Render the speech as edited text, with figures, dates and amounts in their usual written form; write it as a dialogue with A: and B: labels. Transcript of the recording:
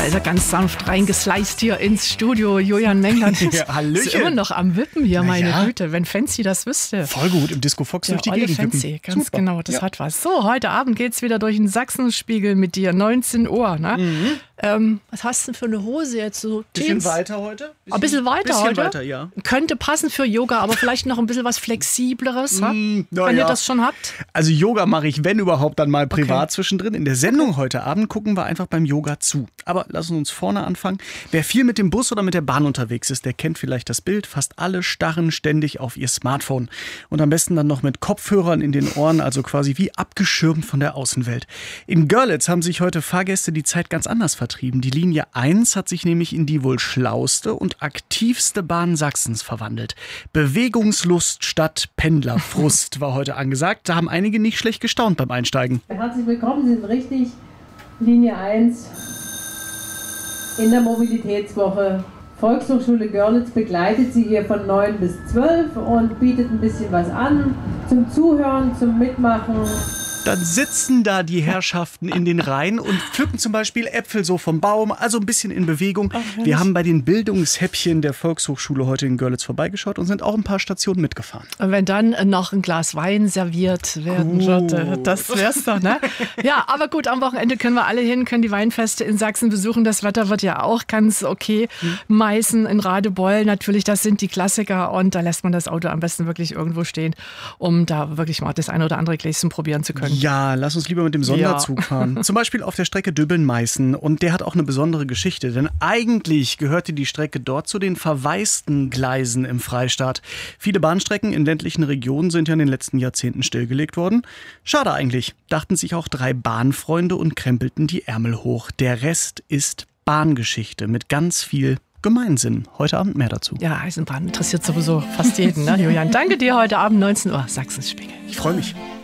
A: ist er ganz sanft reingesliced hier ins Studio. Julian Mengler
B: Ja, Hallöchen.
A: ist immer noch am Wippen hier, meine
B: ja.
A: Güte. Wenn Fancy das wüsste.
B: Voll gut, im Disco Fox durch die Gegend
A: Fancy,
B: wippen.
A: ganz
B: Super.
A: genau, das
B: Ja.
A: hat was. So, heute Abend geht's wieder durch den Sachsenspiegel mit dir, 19 Uhr. Ne? Was hast du denn für eine Hose jetzt? So
B: Bisschen
A: Jeans?
B: weiter heute?
A: Ein bisschen weiter heute?
B: weiter, ja.
A: Könnte passen für Yoga, aber vielleicht noch ein bisschen was Flexibleres,
B: na
A: wenn ihr
B: ja.
A: das schon habt.
B: Also Yoga mache ich, wenn überhaupt, dann mal privat zwischendrin. In der Sendung heute Abend gucken wir einfach beim Yoga zu. Aber lassen uns vorne anfangen. Wer viel mit dem Bus oder mit der Bahn unterwegs ist, der kennt vielleicht das Bild. Fast alle starren ständig auf ihr Smartphone. Und am besten dann noch mit Kopfhörern in den Ohren, also quasi wie abgeschirmt von der Außenwelt. In Görlitz haben sich heute Fahrgäste die Zeit ganz anders vertrieben. Die Linie 1 hat sich nämlich in die wohl schlauste und aktivste Bahn Sachsens verwandelt. Bewegungslust statt Pendlerfrust war heute angesagt. Da haben einige nicht schlecht gestaunt beim Einsteigen.
C: Herzlich willkommen, Sie sind richtig. Linie 1 in der Mobilitätswoche. Volkshochschule Görlitz begleitet Sie hier von 9 bis 12 und bietet ein bisschen was an zum Zuhören, zum Mitmachen.
B: Dann sitzen da die Herrschaften in den Reihen und pflücken zum Beispiel Äpfel so vom Baum, also ein bisschen in Bewegung. Wir haben bei den Bildungshäppchen der Volkshochschule heute in Görlitz vorbeigeschaut und sind auch ein paar Stationen mitgefahren.
A: Und wenn dann noch ein Glas Wein serviert werden würde, das wär's doch, ne? Ja, aber gut, am Wochenende können wir alle hin, können die Weinfeste in Sachsen besuchen. Das Wetter wird ja auch ganz okay. Meißen in Radebeul, natürlich, das sind die Klassiker. Und da lässt man das Auto am besten wirklich irgendwo stehen, um da wirklich mal das eine oder andere Gläschen probieren zu können.
B: Ja, lass uns lieber mit dem Sonderzug fahren. Zum Beispiel auf der Strecke Döbeln-Meißen. Und der hat auch eine besondere Geschichte. Denn eigentlich gehörte die Strecke dort zu den verwaisten Gleisen im Freistaat. Viele Bahnstrecken in ländlichen Regionen sind ja in den letzten Jahrzehnten stillgelegt worden. Schade eigentlich, dachten sich auch 3 Bahnfreunde und krempelten die Ärmel hoch. Der Rest ist Bahngeschichte mit ganz viel Gemeinsinn. Heute Abend mehr dazu.
A: Ja, Eisenbahn interessiert sowieso fast jeden, ne, Julian? Danke dir, heute Abend 19 Uhr, Sachsenspiegel.
B: Ich freue mich.